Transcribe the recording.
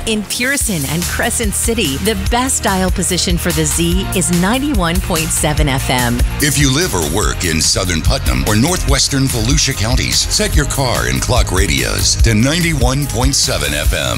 In Pearson and Crescent City, the best dial position for the Z is 91.7 FM. If you live or work in Southern Putnam or northwestern Volusia counties, set your car and clock radios to 91.7 FM.